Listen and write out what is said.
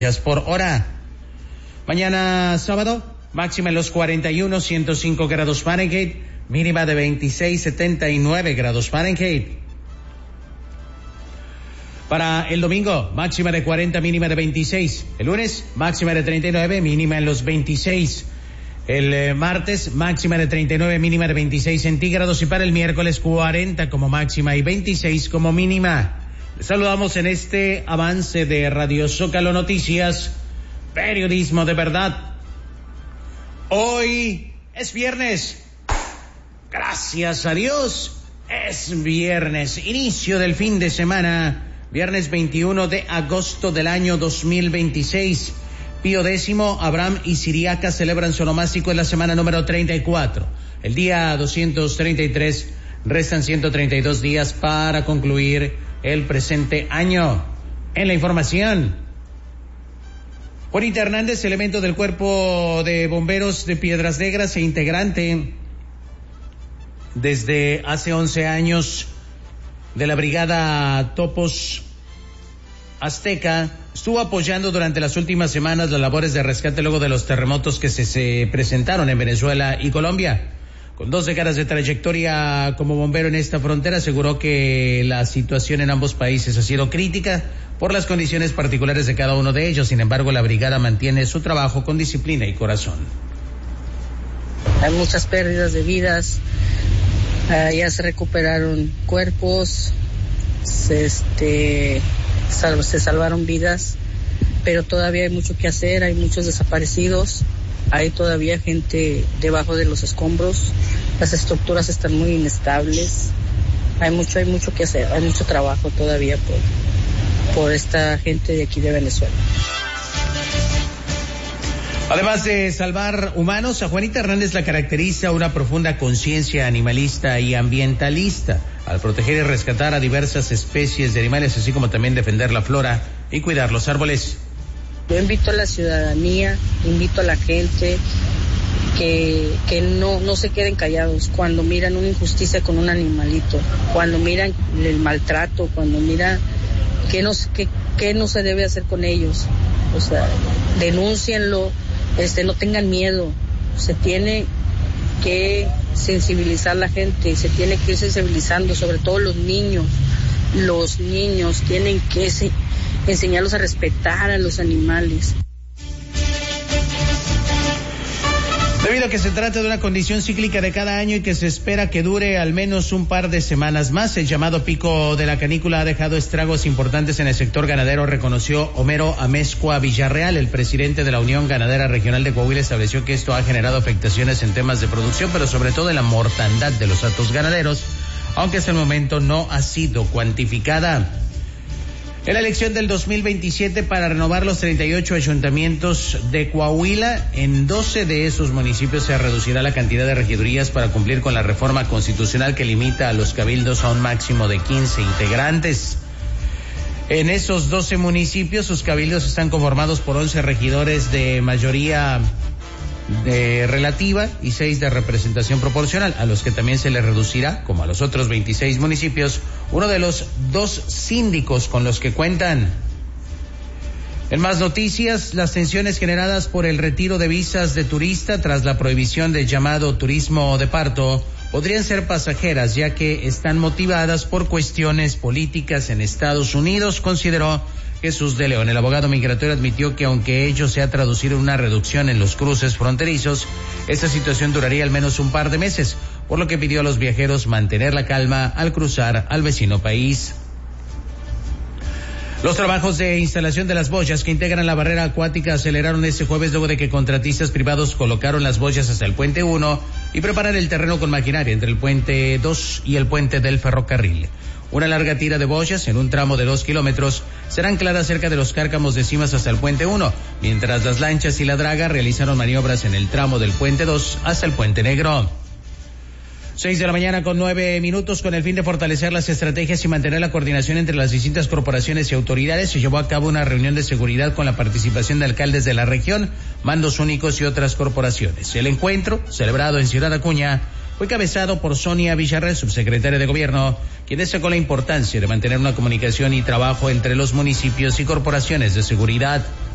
por hora. Mañana sábado, máxima en los 41, 105 grados Fahrenheit, mínima de 26, 79 grados Fahrenheit. Para el domingo, máxima de 40, mínima de 26. El lunes, máxima de 39, mínima en los 26. El martes, máxima de 39, mínima de 26 centígrados. Y para el miércoles, 40 como máxima y 26 como mínima. Les saludamos en este avance de Radio Zócalo Noticias, periodismo de verdad. Hoy es viernes. Gracias a Dios, es viernes, inicio del fin de semana. Viernes 21 de agosto del año 2026. Pío X, Abraham y Siriaca celebran su onomástico en la semana número 34. El día 233, restan 132 días para concluir el presente año. En la información, Juanita Hernández, elemento del Cuerpo de Bomberos de Piedras Negras e integrante desde hace 11 años de la Brigada Topos Azteca, estuvo apoyando durante las últimas semanas las labores de rescate luego de los terremotos que se presentaron en Venezuela y Colombia. Con 2 décadas de trayectoria como bombero en esta frontera, aseguró que la situación en ambos países ha sido crítica por las condiciones particulares de cada uno de ellos. Sin embargo, la brigada mantiene su trabajo con disciplina y corazón. Hay muchas pérdidas de vidas, ya se recuperaron cuerpos, se salvaron vidas, pero todavía hay mucho que hacer, hay muchos desaparecidos, hay todavía gente debajo de los escombros, las estructuras están muy inestables, hay mucho que hacer, hay mucho trabajo todavía por esta gente de aquí de Venezuela. Además de salvar humanos, a Juanita Hernández la caracteriza una profunda conciencia animalista y ambientalista, al proteger y rescatar a diversas especies de animales, así como también defender la flora y cuidar los árboles. Yo invito a la ciudadanía, invito a la gente que no se queden callados cuando miran una injusticia con un animalito, cuando miran el maltrato, cuando miran qué no se debe hacer con ellos. O sea, denúncienlo, no tengan miedo, se tiene que sensibilizar la gente, se tiene que ir sensibilizando, sobre todo los niños tienen que enseñarlos a respetar a los animales. Debido a que se trata de una condición cíclica de cada año y que se espera que dure al menos un par de semanas más, el llamado pico de la canícula ha dejado estragos importantes en el sector ganadero, reconoció Homero Amezcua Villarreal. El presidente de la Unión Ganadera Regional de Coahuila estableció que esto ha generado afectaciones en temas de producción, pero sobre todo en la mortandad de los hatos ganaderos, aunque hasta el momento no ha sido cuantificada. En la elección del 2027 para renovar los 38 ayuntamientos de Coahuila, en 12 de esos municipios se reducirá la cantidad de regidurías para cumplir con la reforma constitucional que limita a los cabildos a un máximo de 15 integrantes. En esos 12 municipios, sus cabildos están conformados por 11 regidores de mayoría relativa y 6 de representación proporcional, a los que también se les reducirá, como a los otros 26 municipios, uno de los 2 síndicos con los que cuentan. En más noticias, las tensiones generadas por el retiro de visas de turista tras la prohibición del llamado turismo de parto podrían ser pasajeras, ya que están motivadas por cuestiones políticas en Estados Unidos, consideró Jesús de León. El abogado migratorio admitió que aunque ello se ha traducido en una reducción en los cruces fronterizos, esta situación duraría al menos un par de meses, por lo que pidió a los viajeros mantener la calma al cruzar al vecino país. Los trabajos de instalación de las boyas que integran la barrera acuática aceleraron este jueves luego de que contratistas privados colocaron las boyas hasta el puente 1 y preparan el terreno con maquinaria entre el puente 2 y el puente del ferrocarril. Una larga tira de boyas en un tramo de 2 kilómetros será anclada cerca de los cárcamos de Cimas hasta el puente 1, mientras las lanchas y la draga realizaron maniobras en el tramo del puente 2 hasta el puente Negro. 6:09 a.m, con el fin de fortalecer las estrategias y mantener la coordinación entre las distintas corporaciones y autoridades, se llevó a cabo una reunión de seguridad con la participación de alcaldes de la región, mandos únicos y otras corporaciones. El encuentro, celebrado en Ciudad Acuña, fue cabezado por Sonia Villarreal, subsecretaria de Gobierno, quien destacó la importancia de mantener una comunicación y trabajo entre los municipios y corporaciones de seguridad.